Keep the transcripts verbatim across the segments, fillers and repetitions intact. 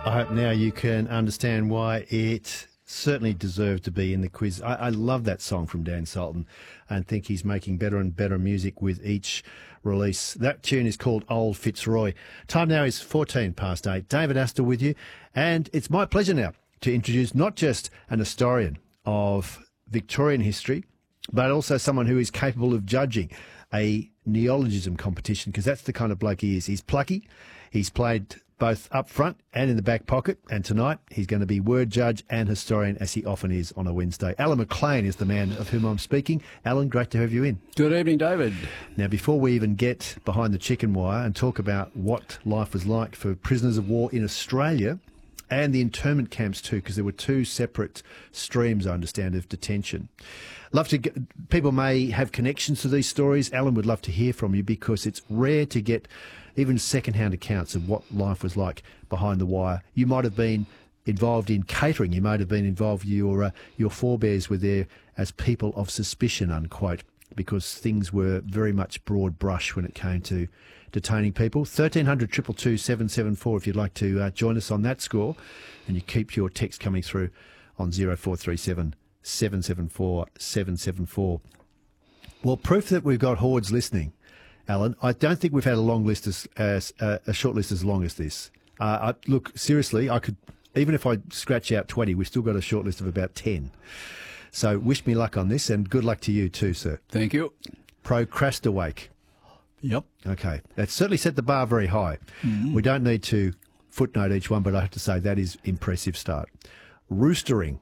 I hope now you can understand why it certainly deserved to be in the quiz. I, I love that song from Dan Sultan and think he's making better and better music with each release. That tune is called Old Fitzroy. Time now is fourteen past eight. David Astor with you. And it's my pleasure now to introduce not just an historian of Victorian history, but also someone who is capable of judging a neologism competition, because that's the kind of bloke he is. He's plucky. He's played both up front and in the back pocket, and tonight he's going to be word judge and historian, as he often is on a Wednesday. Alan McLean is the man of whom I'm speaking. Alan, great to have you in. Good evening, David. Now, before we even get behind the chicken wire and talk about what life was like for prisoners of war in Australia and the internment camps too, because there were two separate streams, I understand, of detention. Love to get, people may have connections to these stories. Alan would love to hear from you, because it's rare to get even second-hand accounts of what life was like behind the wire. You might have been involved in catering. You might have been involved, your uh, your forebears were there as people of suspicion, unquote, because things were very much broad brush when it came to detaining people. thirteen hundred, two two two, seven seven four if you'd like to uh, join us on that score. And you keep your text coming through on zero four three seven, seven seven four, seven seven four. Well, proof that we've got hordes listening, Alan, I don't think we've had a long list as, as uh, a short list as long as this. Uh, I, look, seriously, I could, even if I scratch out twenty, we've still got a short list of about ten. So wish me luck on this, and good luck to you too, sir. Thank you. Procrastinate. Yep. Okay. That's certainly set the bar very high. Mm-hmm. We don't need to footnote each one, but I have to say that is impressive start. Roostering.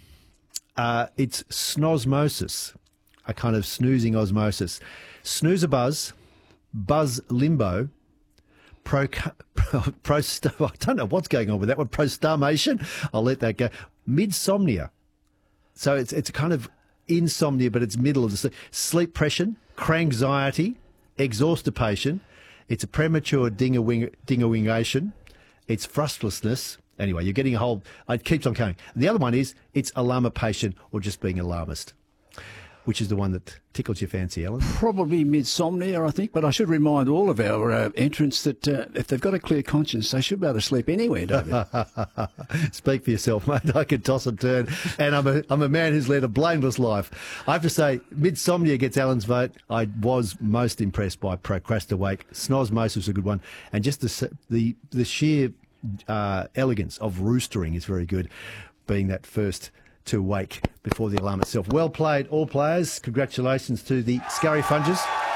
Uh, it's snosmosis, a kind of snoozing osmosis. Snooze a buzz, buzz limbo, pro, pro, pro I don't know what's going on with that one, prostarmation, I'll let that go. Midsomnia. So it's it's a kind of insomnia, but it's middle of the sleep. Sleep pressure, crankxiety, exhaustipation. It's a premature dingawing, dingawingation. It's frustlessness. Anyway, you're getting a whole... It keeps on coming. And the other one is it's alarmipation, or just being alarmist. Which is the one that tickles your fancy, Alan? Probably midsomnia, I think, but I should remind all of our uh, entrants that uh, if they've got a clear conscience, they should be able to sleep anywhere, David. Speak for yourself, mate. I can toss and turn, and I'm a, I'm a man who's led a blameless life. I have to say, midsomnia gets Alan's vote. I was most impressed by procrastinate. Snosmosis was a good one, and just the the, the sheer uh, elegance of roostering is very good, being that first to wake before the alarm itself. Well played, all players. Congratulations to the Scurry Fungers.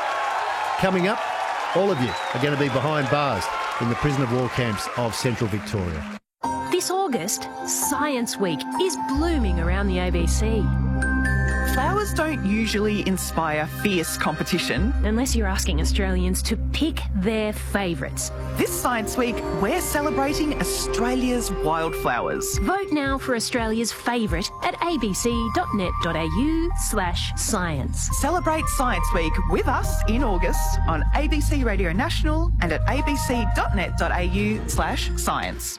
Coming up, all of you are going to be behind bars in the prison of war camps of central Victoria. This August, Science Week is blooming around the A B C. Flowers don't usually inspire fierce competition. Unless you're asking Australians to pick their favourites. This Science Week, we're celebrating Australia's wildflowers. Vote now for Australia's favourite at abc.net.au slash science. Celebrate Science Week with us in August on A B C Radio National and at abc.net.au slash science.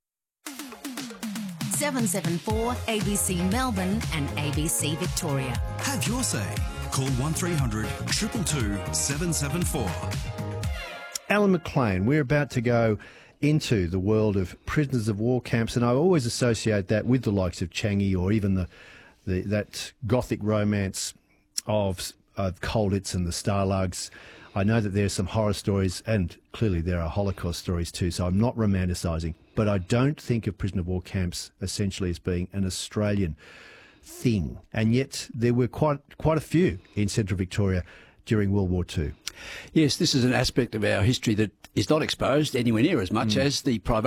seven seven four A B C Melbourne and A B C Victoria. Have your say. Call one three hundred, two two two, seven seven four. Alan McLean, we're about to go into the world of prisoners of war camps, and I always associate that with the likes of Changi, or even the, the that gothic romance of, of Colditz and the Starlugs. I know that there are some horror stories, and clearly there are Holocaust stories too, so I'm not romanticising. But I don't think of prisoner of war camps essentially as being an Australian thing. And yet there were quite quite a few in central Victoria during World War Two. Yes, this is an aspect of our history that is not exposed anywhere near as much mm. as the private